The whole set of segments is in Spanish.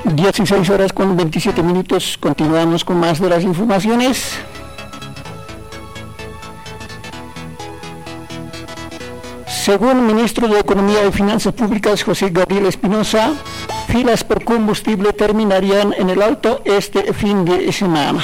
16:27. Continuamos con más de las informaciones. Según el ministro de Economía y Finanzas Públicas, José Gabriel Espinosa, filas por combustible terminarían en el Alto este fin de semana.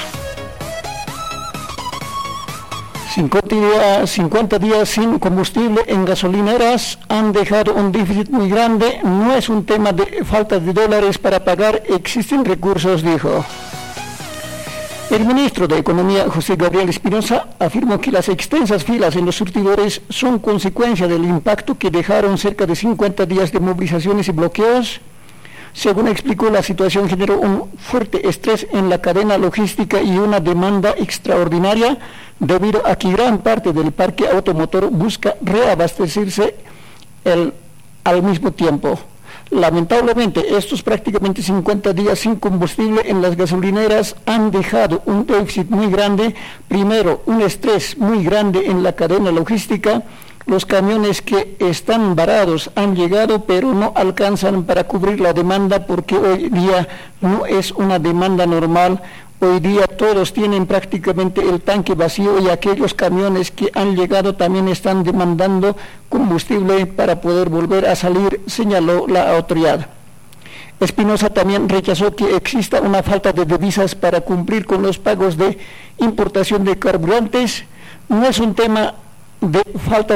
50 días sin combustible en gasolineras han dejado un déficit muy grande. No es un tema de falta de dólares para pagar, existen recursos, dijo. El ministro de Economía, José Gabriel Espinosa, afirmó que las extensas filas en los surtidores son consecuencia del impacto que dejaron cerca de 50 días de movilizaciones y bloqueos. Según explicó, la situación generó un fuerte estrés en la cadena logística y una demanda extraordinaria, debido a que gran parte del parque automotor busca reabastecerse al mismo tiempo. Lamentablemente, estos prácticamente 50 días sin combustible en las gasolineras han dejado un déficit muy grande. Primero, un estrés muy grande en la cadena logística. Los camiones que están varados han llegado, pero no alcanzan para cubrir la demanda, porque hoy día no es una demanda normal. Hoy día todos tienen prácticamente el tanque vacío y aquellos camiones que han llegado también están demandando combustible para poder volver a salir, señaló la autoridad. Espinosa también rechazó que exista una falta de divisas para cumplir con los pagos de importación de carburantes. No es un tema de falta